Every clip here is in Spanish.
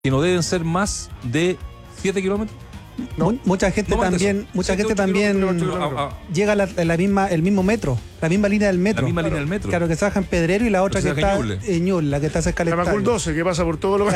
que no deben ser más de 7 kilómetros. No, mucha gente también llega a el mismo metro, la misma línea del metro. La misma línea del metro. Claro, que se baja en Pedrero y la otra que está en Ñuble, la que está cerca del estadio. La Macul 12, que pasa por todo lo que...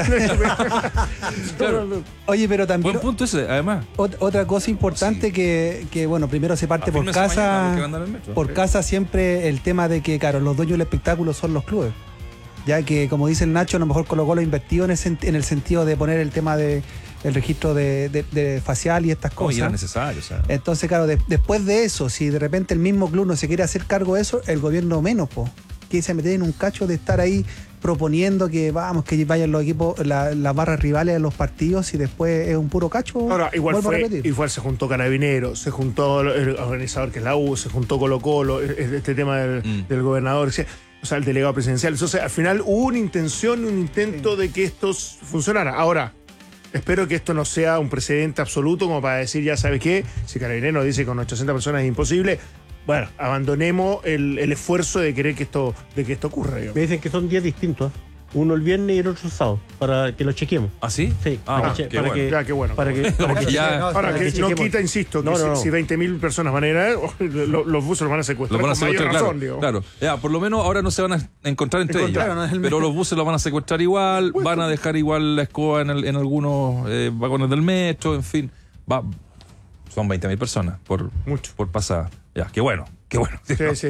Claro. Oye, pero también... Buen punto ese, además. Otra cosa importante que bueno, primero se parte por casa. Por casa siempre el tema de que, claro, los dueños del espectáculo son los clubes. Ya que, como dice el Nacho, a lo mejor Colo-Colo invertido en el sentido de poner el tema de el registro de facial y estas cosas. Y era necesario, o sea. Entonces, claro, después de eso, si de repente el mismo club no se quiere hacer cargo de eso, el gobierno menos, que se mete en un cacho de estar ahí proponiendo que vayan los equipos, las barras rivales a los partidos y después es un puro cacho. Ahora, igual se juntó Carabineros, se juntó el organizador que es la U, se juntó Colo-Colo, este tema del gobernador, o sea, el delegado presidencial. Entonces, al final hubo una intención, un intento de que esto funcionara. Ahora, espero que esto no sea un precedente absoluto como para decir, ya sabes qué, si Carabineros dice con 800 personas es imposible, bueno, abandonemos el esfuerzo de querer que esto ocurra. Me dicen que son días distintos. Uno el viernes y el otro el sábado, para que lo chequeemos. ¿Ah, sí? Sí. Ahora que no quita, insisto, que si 20.000 personas van a ir a ver, los buses los van a secuestrar. Los van a secuestrar, claro. Ya, por lo menos ahora no se van a encontrar entre ellos. Pero los buses los van a secuestrar igual, van a dejar igual la escoba en algunos vagones del metro, en fin. Son 20.000 personas por pasada. Ya, qué bueno. Sí.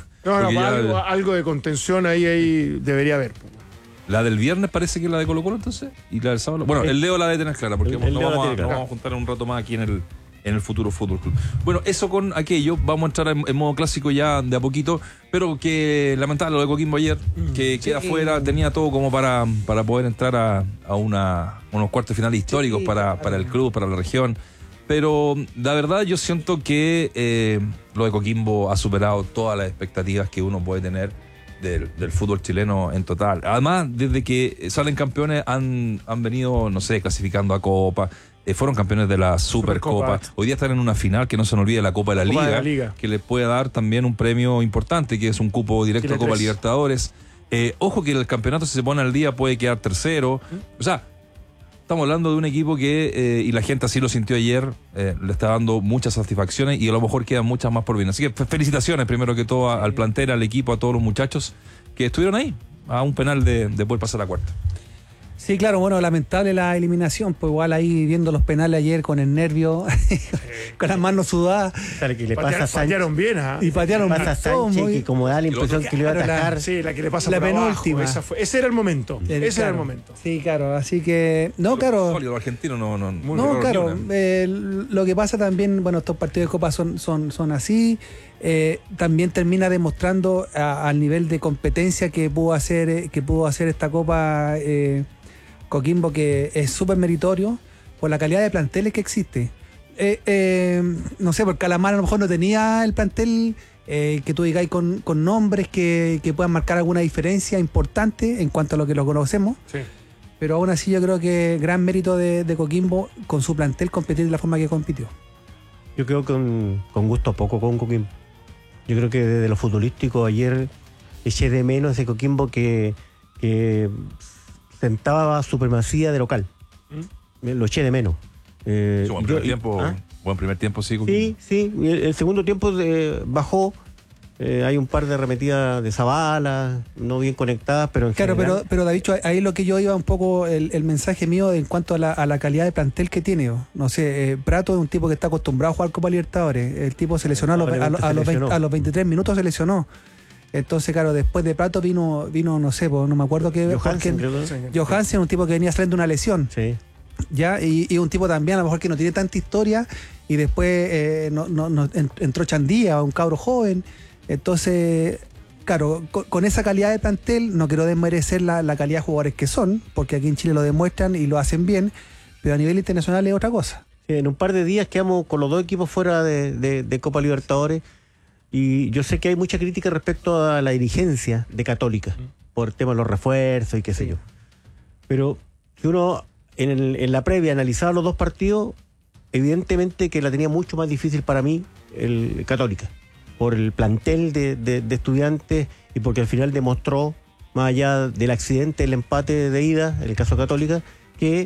Algo de contención ahí debería haber. La del viernes parece que es la de Colo-Colo, entonces, y la del sábado. Bueno, el Leo la debe tener clara, porque nos vamos a juntar un rato más aquí en el futuro Fútbol Club. Bueno, eso con aquello, vamos a entrar en modo clásico ya de a poquito, pero que lamentable lo de Coquimbo ayer, que queda afuera, tenía todo como para poder entrar a unos cuartos finales históricos para el club, para la región. Pero la verdad yo siento que lo de Coquimbo ha superado todas las expectativas que uno puede tener del fútbol chileno en total. Además, desde que salen campeones han venido, no sé, clasificando a Copa, fueron campeones de la Supercopa. Hoy día están en una final que no se nos olvide, la Copa de la Liga, que les puede dar también un premio importante, que es un cupo directo a Copa Libertadores. Ojo que el campeonato, si se pone al día, puede quedar tercero. O sea, estamos hablando de un equipo que, y la gente así lo sintió ayer, le está dando muchas satisfacciones y a lo mejor quedan muchas más por venir. Así que felicitaciones primero que todo al plantel, al equipo, a todos los muchachos que estuvieron ahí, a un penal de poder pasar a la cuarta. Sí, claro, bueno, lamentable la eliminación, pues igual ahí viendo los penales ayer con el nervio, con las manos sudadas. Patearon bien, y patearon bien. Sánchez, que como da la impresión que le iba a atajar. Sí, la que le pasa la por penúltima. Abajo, ese era el momento. Era el momento. Sí, claro, así que... No, claro. Los argentinos no, claro. Lo que pasa también, bueno, estos partidos de Copa son así. También termina demostrando al nivel de competencia que pudo hacer esta Copa Coquimbo, que es súper meritorio por la calidad de planteles que existe. No sé, porque Calamar a lo mejor no tenía el plantel que tú digáis con nombres que puedan marcar alguna diferencia importante en cuanto a lo que lo conocemos. Sí. Pero aún así yo creo que gran mérito de Coquimbo con su plantel competir de la forma que compitió. Yo creo que con gusto poco con Coquimbo. Yo creo que desde lo futbolístico ayer eché de menos ese Coquimbo que sentaba supremacía de local. Lo eché de menos. Buen primer tiempo, sí. Coquimbo. Sí. El segundo tiempo bajó. Hay un par de arremetidas de Zavala, no bien conectadas, pero en general... pero David, ahí lo que yo iba un poco, el mensaje mío en cuanto a la calidad de plantel que tiene. No sé, Prato es un tipo que está acostumbrado a jugar Copa Libertadores. El tipo se lesionó a los 23 minutos, se lesionó. Entonces, claro, después de Prato vino no sé, no me acuerdo qué... Johansen, un tipo que venía saliendo de una lesión. Sí. Ya, y un tipo también a lo mejor que no tiene tanta historia, y después entró Chandía, un cabro joven. Entonces, claro, con esa calidad de plantel, no quiero desmerecer la calidad de jugadores que son, porque aquí en Chile lo demuestran y lo hacen bien, pero a nivel internacional es otra cosa. Sí, en un par de días quedamos con los dos equipos fuera de Copa Libertadores, y yo sé que hay mucha crítica respecto a la dirigencia de Católica, por el tema de los refuerzos y qué sé yo. Pero si uno en la previa analizaba los dos partidos, evidentemente que la tenía mucho más difícil para mí el Católica, por el plantel de estudiantes y porque al final demostró, más allá del accidente, el empate de ida, en el caso Católica, que